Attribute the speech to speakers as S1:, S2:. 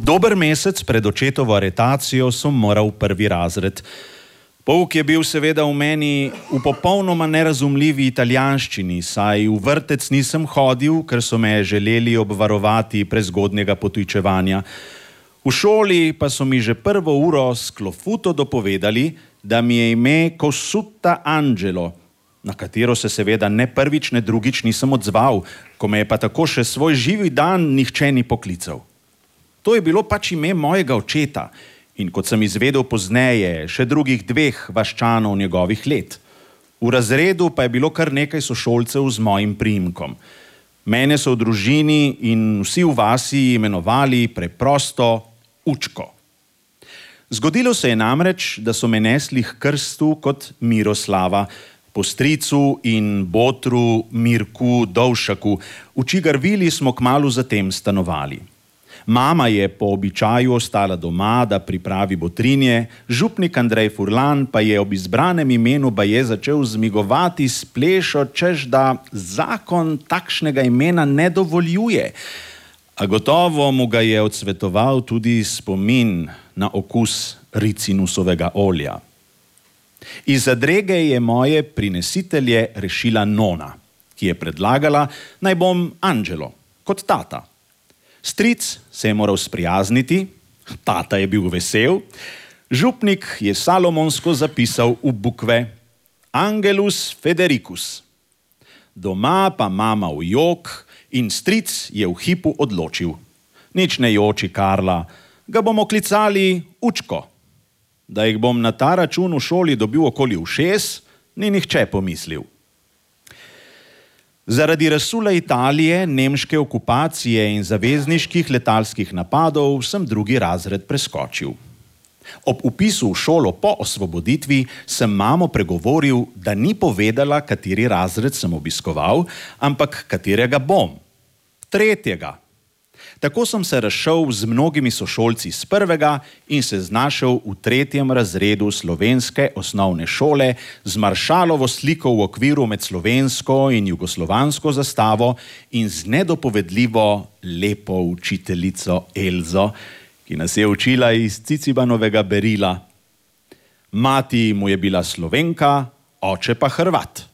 S1: Dober mesec pred očetovo aretacijo sem moral v prvi razred. Pouk je bil seveda v meni v popolnoma nerazumljivi italijanščini, saj v vrtec nisem hodil, ker so me želeli obvarovati prezgodnjega potujčevanja. V šoli pa so mi že prvo uro s klofuto dopovedali, da mi je ime Cossutta Angelo, na katero se seveda ne prvič, ne drugič nisem odzval, ko me je pa tako še svoj živi dan nihče ni poklical. To je bilo pač ime mojega očeta in kot sem izvedel pozneje, še drugih 2 vaščanov njegovih let. V razredu pa je bilo kar nekaj sošolcev z mojim priimkom. Mene so v družini in vsi v vasi imenovali preprosto Učko. Zgodilo se je namreč, da so me nesli k krstu kot Miroslava, po stricu in botru Mirku Dovšaku, v čigar vili smo kmalu zatem stanovali. Mama je po običaju ostala doma, da pripravi botrinje, župnik Andrej Furlan pa je ob izbranem imenu baje začel zmigovati s plešo, češ da zakon takšnega imena ne dovoljuje. A gotovo mu ga je odsvetoval tudi spomin na okus ricinusovega olja. Iz zadrege je moje prinesitelje rešila nona, ki je predlagala, naj bom Angelo, kot tata. Stric se je moral sprijazniti, tata je bil vesel, župnik je salomonsko zapisal v bukve Angelus Federicus. Doma pa mama v jok in stric je v hipu odločil. Nič ne joči, Karla, ga bomo klicali Učko. Da jih bom na ta račun v šoli dobil okoli ušes, ni nihče pomislil. Zaradi razsule Italije, nemške okupacije in zavezniških letalskih napadov sem 2. razred preskočil. Ob vpisu v šolo po osvoboditvi sem mamo pregovoril, da ni povedala, kateri razred sem obiskoval, ampak katerega bom. 3. Tako sem se razšel z mnogimi sošolci z 1. in se znašel v 3. razredu slovenske osnovne šole z Maršalovo sliko v okviru med slovensko in jugoslovansko zastavo in z nedopovedljivo lepo učiteljico Elzo, ki nas je učila iz Cicibanovega berila. Mati mu je bila Slovenka, oče pa Hrvat.